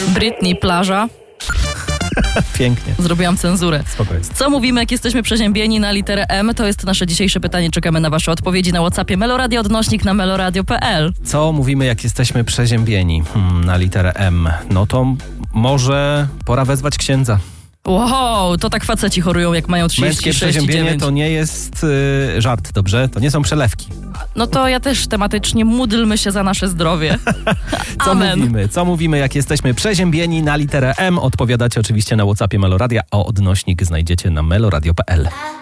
Britney, plaża. Pięknie. Zrobiłam cenzurę. Spokojnie. Co mówimy, jak jesteśmy przeziębieni na literę M? To jest nasze dzisiejsze pytanie. Czekamy na wasze odpowiedzi na WhatsAppie Meloradio / na meloradio.pl. Co mówimy, jak jesteśmy przeziębieni na literę M? No to może pora wezwać księdza. Wow, to tak faceci chorują, jak mają 36 Męskie i przeziębienie 9. to nie jest żart, dobrze? To nie są przelewki. No to ja też tematycznie módlmy się za nasze zdrowie. Co mówimy, jak jesteśmy przeziębieni na literę M? Odpowiadacie oczywiście na WhatsAppie Meloradia, a odnośnik znajdziecie na meloradio.pl.